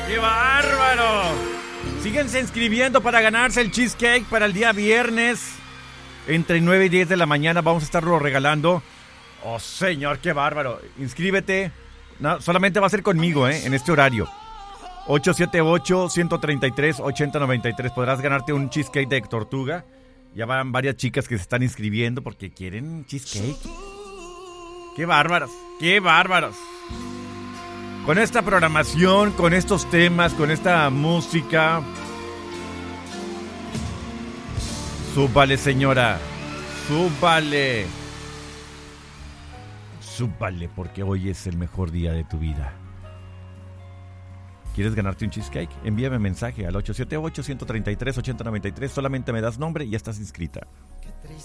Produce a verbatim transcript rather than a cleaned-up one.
¡Qué bárbaro! Síguense inscribiendo para ganarse el cheesecake para el día viernes. Entre nueve y diez de la mañana vamos a estarlo regalando. ¡Oh, señor, qué bárbaro! Inscríbete. No, solamente va a ser conmigo, ¿eh? En este horario. ocho siete ocho, uno tres tres, ocho cero nueve tres. Podrás ganarte un cheesecake de tortuga. Ya van varias chicas que se están inscribiendo porque quieren cheesecake. ¡Qué bárbaros! ¡Qué bárbaros! Con esta programación, con estos temas, con esta música. Súbale, señora. Súbale. Súbale, porque hoy es el mejor día de tu vida. ¿Quieres ganarte un cheesecake? Envíame mensaje al ocho siete ocho, uno tres tres, ocho cero nueve tres. Solamente me das nombre y ya estás inscrita. Qué triste.